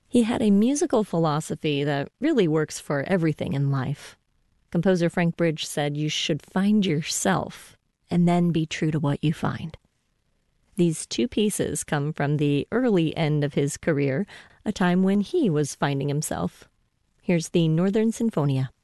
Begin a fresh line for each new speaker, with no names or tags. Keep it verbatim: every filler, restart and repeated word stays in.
He had a musical philosophy that really works for everything in life. Composer Frank Bridge said you should find yourself and then be true to what you find. These two pieces come from the early end of his career, a time when he was finding himself. Here's the Northern Sinfonia.